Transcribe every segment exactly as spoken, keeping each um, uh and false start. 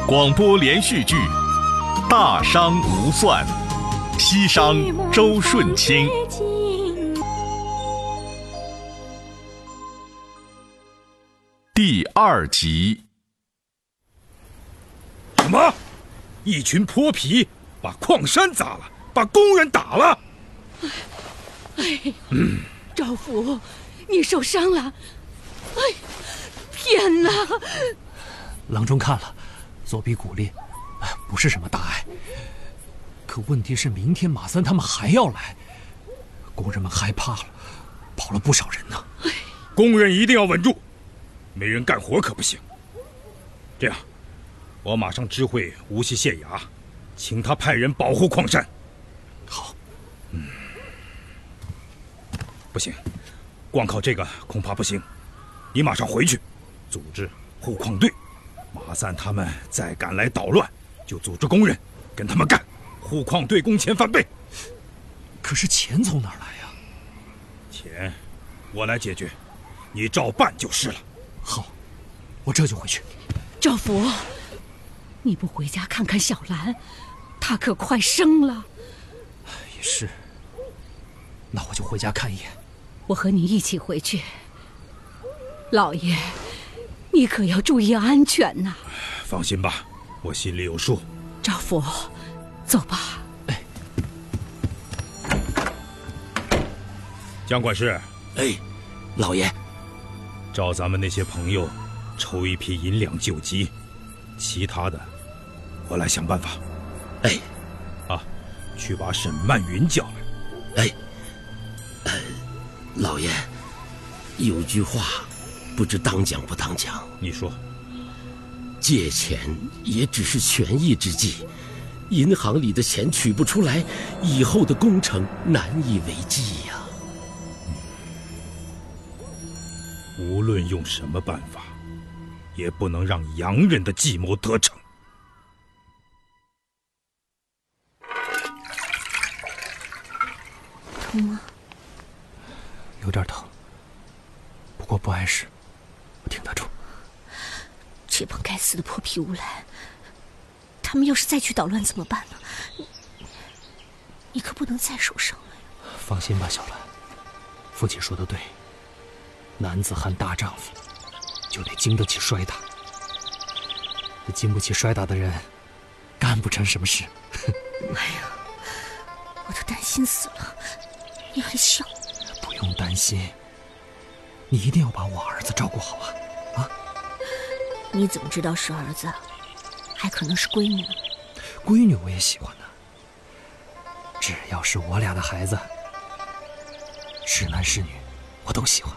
广播连续剧《大商无算》，西商周顺清。第二集。 什么？一群泼皮把矿山砸了，把工人打了。 哎，嗯，赵福，你受伤了。哎，天哪！ 郎中看了，左臂骨裂，不是什么大碍。可问题是，明天马三他们还要来，工人们害怕了，跑了不少人呢。 工人一定要稳住，没人干活可不行。这样，我马上知会无锡县衙，请他派人保护矿山。 好。 嗯，不行，光靠这个恐怕不行。你马上回去，组织护矿队。马三他们再敢来捣乱，就组织工人跟他们干，护矿队工钱翻倍。 可是钱从哪儿来呀？ 钱我来解决，你照办就是了。 好，我这就回去。 赵福，你不回家看看小兰，她可快生了。 也是，那我就回家看一眼。 我和你一起回去。老爷，你可要注意安全呐！ 放心吧，我心里有数。 赵福，走吧。 哎， 江管事。 哎，老爷， 照咱们那些朋友筹一批银两救急，其他的我来想办法。 哎， 啊，去把沈曼云叫来。 哎，呃，老爷，有句话不知当讲不当讲。 你说。 借钱也只是权宜之计，银行里的钱取不出来，以后的工程难以为继呀。 无论用什么办法，也不能让洋人的计谋得逞。 疼吗？ 有点疼，不过不碍事，我挺得住。 这帮该死的泼皮无赖，他们要是再去捣乱怎么办呢？你, 你可不能再受伤了呀。 放心吧，小兰，父亲说的对，男子汉大丈夫就得经得起摔打，这经不起摔打的人干不成什么事。 哎呀，我都担心死了，你还笑？ 不用担心，你一定要把我儿子照顾好啊！啊？ 你怎么知道是儿子？还可能是闺女呢。 闺女我也喜欢呢，只要是我俩的孩子，是男是女，我都喜欢。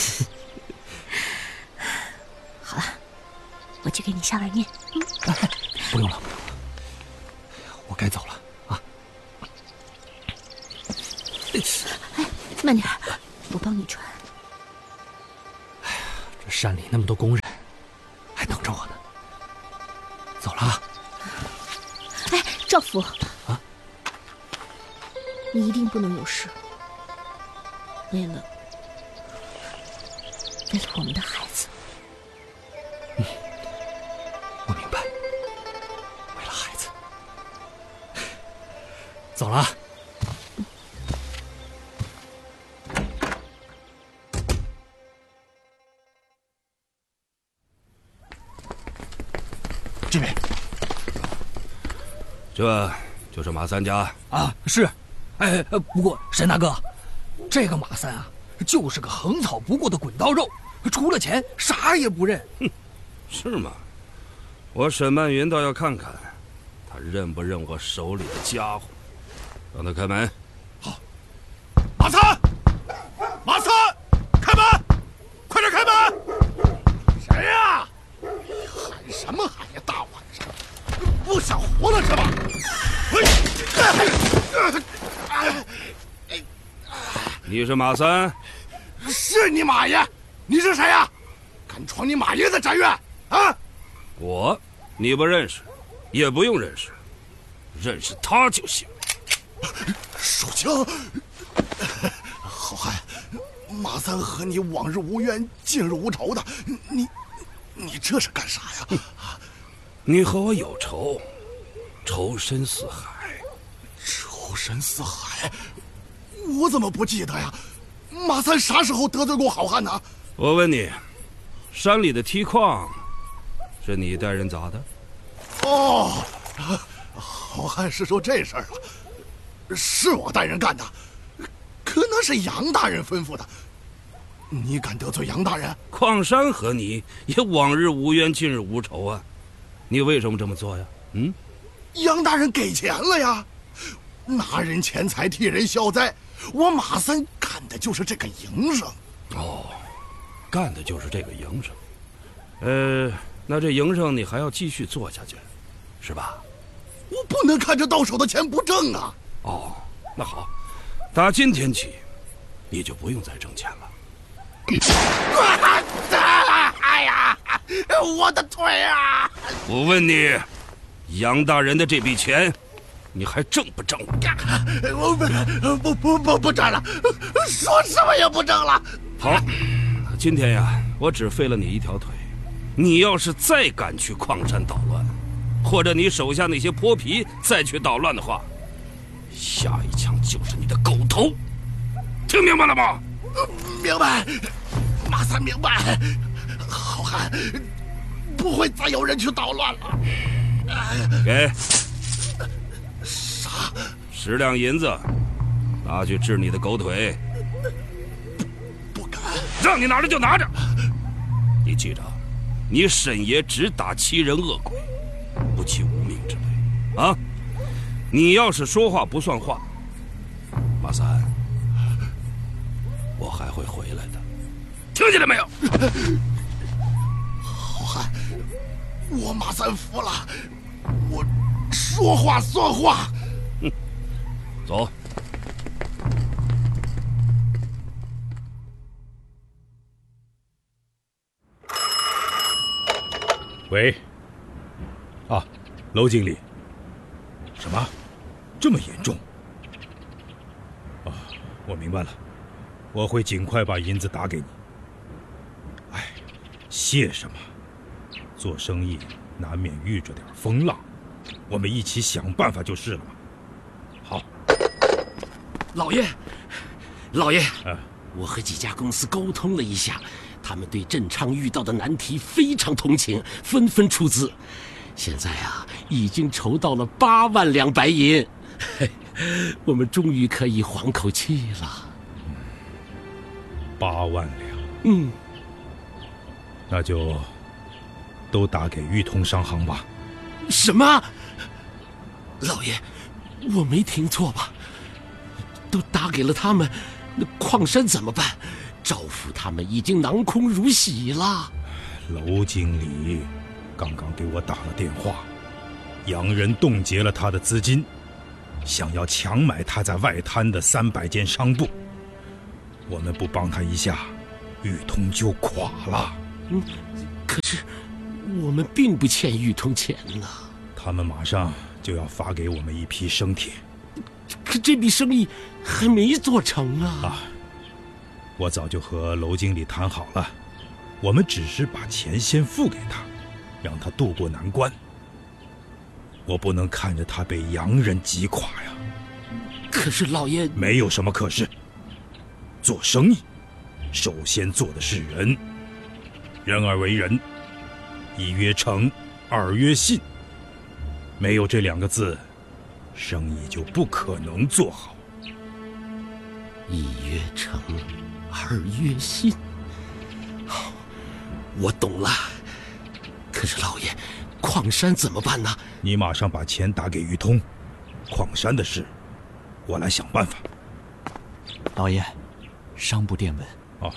好了，我去给你下碗面。嗯， 哎，不用了，不用了，我该走了啊。 哎，慢点，我帮你穿。 哎呀，这山里那么多工人，还等着我呢。走了啊。 哎，赵福啊， 你一定不能有事。为了，为了我们的孩子。 嗯，我明白。为了孩子。走了啊。 这边， 这就是马三家啊，是。哎，不过沈大哥，这个马三啊，就是个横草不过的滚刀肉，除了钱啥也不认。 哼，是吗？我沈曼云倒要看看，他认不认我手里的家伙。让他开门。 好。马三，马三，开门，快点开门！谁呀？喊什么喊呀？大晚上，不想活了是吧？ 你是马三？ 是你马爷。你是谁呀？敢闯你马爷的宅院啊？ 我，你不认识，也不用认识，认识他就行。 手枪。好汉，马三和你往日无冤，近日无仇的，你，你这是干啥呀？ 你和我有仇，仇深似海。 仇深似海？我怎么不记得呀？马三啥时候得罪过好汉呢？ 我问你，山里的梯矿是你带人砸的？ 哦，好汉是说这事儿了，是我带人干的，可那是杨大人吩咐的。你敢得罪杨大人？ 矿山和你也往日无冤，近日无仇啊，你为什么这么做呀？嗯， 杨大人给钱了呀，拿人钱财替人消灾，我马三干的就是这个营生。 哦，干的就是这个营生。呃，那这营生你还要继续做下去，是吧？ 我不能看着到手的钱不挣啊！ 哦，那好，打今天起，你就不用再挣钱了。 哎呀，我的腿啊！ 我问你，杨大人的这笔钱，你还挣不挣？ 我不不不不不挣了，说什么也不挣了。 好，今天呀，我只废了你一条腿。你要是再敢去矿山捣乱，或者你手下那些泼皮再去捣乱的话，下一枪就是你的狗头。听明白了吗？ 明白，马三明白。好汉不会再有人去捣乱了。 给啥？ 十两银子，拿去治你的狗腿。 不敢。 让你拿着就拿着。你记着，你沈爷只打欺人恶鬼，不欺无名之辈啊！你要是说话不算话，马三，我还会回来的，听见了没有？ 好汉，我马三服了，我说话算话。 嗯，走。 喂，啊，楼经理。什么？这么严重？啊，我明白了，我会尽快把银子打给你。哎，谢什么？做生意难免遇着点风浪，我们一起想办法就是了嘛。好。 老爷，老爷， 啊， 我和几家公司沟通了一下，他们对郑昌遇到的难题非常同情，纷纷出资。现在啊，已经筹到了八万两白银，我们终于可以缓口气了。 八万两， 嗯， 那就都打给裕通商行吧。 什么？老爷，我没听错吧？都打给了他们，那矿山怎么办？赵府他们已经囊空如洗了。 楼经理刚刚给我打了电话，洋人冻结了他的资金，想要强买他在外滩的三百间商铺。我们不帮他一下，裕通就垮了。 嗯，可是我们并不欠裕通钱呢。 他们马上就要发给我们一批生铁， 可这笔生意还没做成啊！ 啊，我早就和楼经理谈好了，我们只是把钱先付给他，让他渡过难关。我不能看着他被洋人击垮呀！ 可是老爷， 没有什么可是。做生意，首先做的是人。人而为人，一曰诚，二曰信。没有这两个字，生意就不可能做好。 一曰诚，二曰信。好，我懂了。可是老爷，矿山怎么办呢？ 你马上把钱打给裕通，矿山的事，我来想办法。 老爷，商部电文。 哦。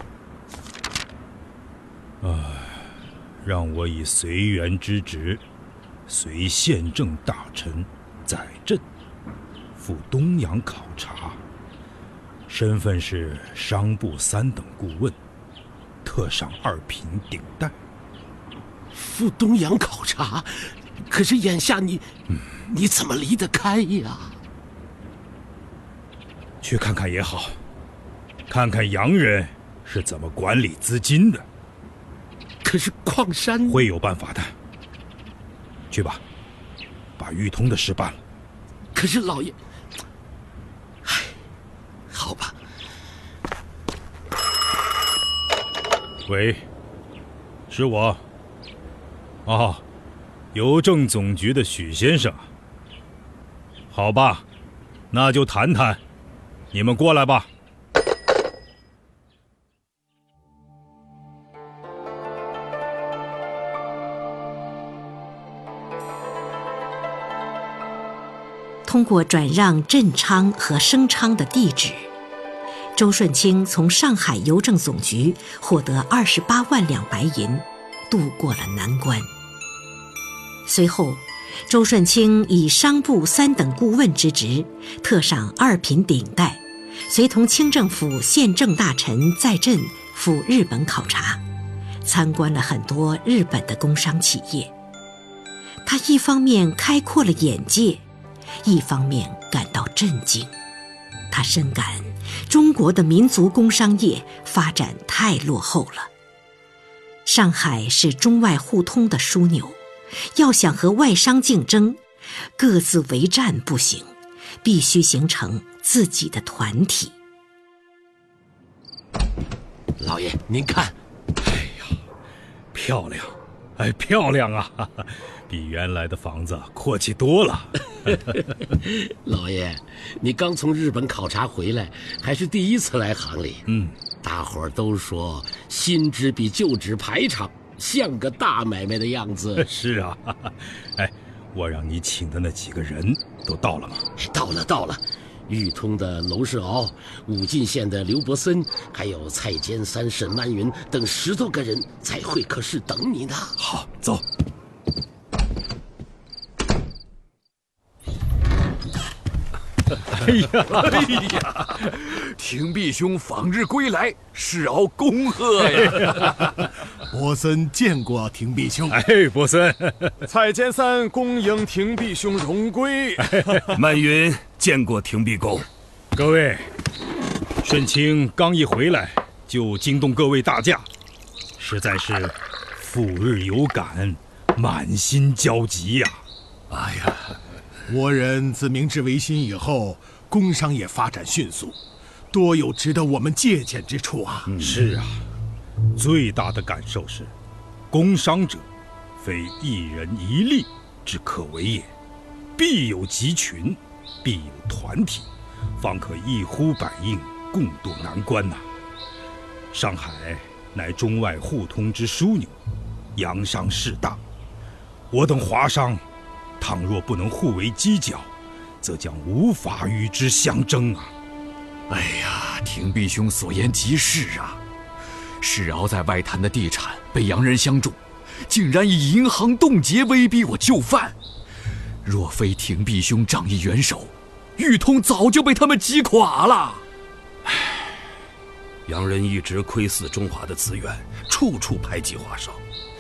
啊，让我以随员之职，随县政大臣载镇，赴东洋考察，身份是商部三等顾问，特赏二品顶戴。 赴东洋考察，可是眼下你，嗯、你怎么离得开呀？ 去看看也好，看看洋人是怎么管理资金的。 可是矿山会有办法的。 去吧，把玉通的事办了。 可是老爷，唉，好吧。 喂，是我。哦，邮政总局的许先生。好吧，那就谈谈，你们过来吧。 通过转让振昌和升昌的地址，周顺清从上海邮政总局获得二十八万两白银，渡过了难关。随后，周顺清以商部三等顾问之职，特赏二品顶戴，随同清政府宪政大臣在镇赴日本考察，参观了很多日本的工商企业。他一方面开阔了眼界，一方面感到震惊。他深感中国的民族工商业发展太落后了。上海是中外互通的枢纽，要想和外商竞争，各自为战不行，必须形成自己的团体。 老爷，您看， 哎呀，漂亮，哎，漂亮啊！哈哈，比原来的房子阔气多了。 老爷，你刚从日本考察回来，还是第一次来行里。 嗯， 大伙儿都说新址比旧址排场，像个大买卖的样子。 是啊，哎，我让你请的那几个人都到了吗？ 到了，到了。豫通的娄世敖，武进县的刘伯森，还有蔡坚三、沈曼云等十多个人在会客室等你呢。 好，走。 哎呀，哎呀，廷弼兄访日归来，世敖恭贺呀！ 伯森见过廷弼兄。 哎，伯森， 蔡坚三恭迎廷弼兄荣归。 曼云见过廷弼公。 各位，顺清刚一回来就惊动各位大驾，实在是赴日有感，满心焦急呀、 啊！哎呀，倭人自明治维新以后，工商业发展迅速，多有值得我们借鉴之处啊！ 嗯、是啊，最大的感受是，工商者，非一人一力之可为也，必有集群，必有团体，方可一呼百应，共度难关呐、啊。上海乃中外互通之枢纽，洋商势大，我等华商，倘若不能互为犄角，则将无法与之相争啊！ 哎呀，廷弼兄所言极是啊！世敖在外滩的地产被洋人相中，竟然以银行冻结威逼我就范。若非廷弼兄仗义援手，豫通早就被他们击垮了。 唉，洋人一直窥伺中华的资源，处处排挤华商，